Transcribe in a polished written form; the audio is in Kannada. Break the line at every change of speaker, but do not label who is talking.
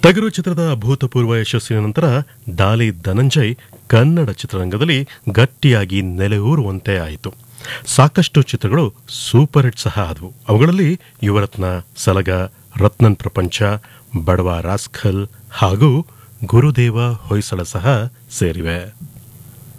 ಟಗರು ಚಿತ್ರದ ಅಭೂತಪೂರ್ವ ಯಶಸ್ಸಿನ ನಂತರ ಡಾಲಿ ಧನಂಜಯ್ ಕನ್ನಡ ಚಿತ್ರರಂಗದಲ್ಲಿ ಗಟ್ಟಿಯಾಗಿ ನೆಲೆಯೂರುವಂತೆ ಆಯಿತು. ಸಾಕಷ್ಟು ಚಿತ್ರಗಳು ಸೂಪರ್ ಹಿಟ್ ಸಹ ಆದವು. ಅವುಗಳಲ್ಲಿ ಯುವರತ್ನ, ಸಲಗ, ರತ್ನನ್ ಪ್ರಪಂಚ, ಬಡವ ರಾಸ್ಕಲ್ ಹಾಗೂ ಗುರುದೇವ ಹೊಯ್ಸಳ ಸಹ ಸೇರಿವೆ.